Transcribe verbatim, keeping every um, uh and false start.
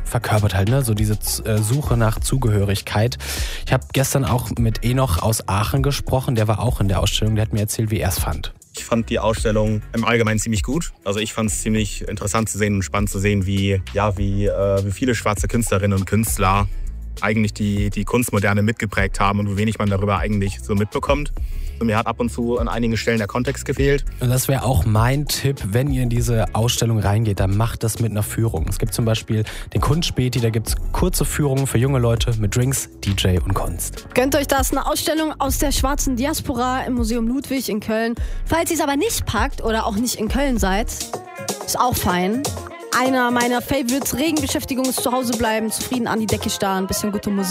verkörpert halt, ne? So diese äh, Suche nach Zugehörigkeit. Ich habe gestern auch mit Enoch aus Aachen gesprochen, der war auch in der Ausstellung, der hat mir erzählt, wie er es fand. Ich fand die Ausstellung im Allgemeinen ziemlich gut. Also ich fand es ziemlich interessant zu sehen und spannend zu sehen, wie, ja, wie, äh, wie viele schwarze Künstlerinnen und Künstler eigentlich die, die Kunstmoderne mitgeprägt haben und wie wenig man darüber eigentlich so mitbekommt. Mir hat ab und zu an einigen Stellen der Kontext gefehlt. Und das wäre auch mein Tipp, wenn ihr in diese Ausstellung reingeht, dann macht das mit einer Führung. Es gibt zum Beispiel den Kunstspäti, da gibt es kurze Führungen für junge Leute mit Drinks, D J und Kunst. Gönnt euch das, eine Ausstellung aus der schwarzen Diaspora im Museum Ludwig in Köln. Falls ihr es aber nicht packt oder auch nicht in Köln seid, ist auch fein. Einer meiner Favorites, Regenbeschäftigung ist zu Hause bleiben, zufrieden an die Decke starren, bisschen gute Musik.